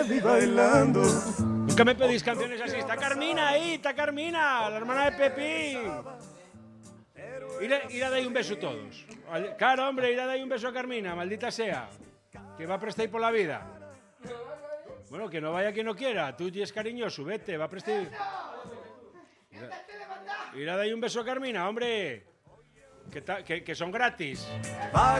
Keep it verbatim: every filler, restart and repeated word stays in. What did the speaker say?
vi bailando. Nunca me pedís canciones así. Está Carmina ahí, está Carmina, la hermana de Pepín. Ir a, ir a dar un beso a todos. Claro, hombre, ir a dar un beso a Carmina, maldita sea. Que va a prestar por la vida. Bueno, que no vaya quien no quiera. Tú es cariñoso, vete, va a prestar. Ir a dar un beso a Carmina, hombre. Que, ta, que, que son gratis.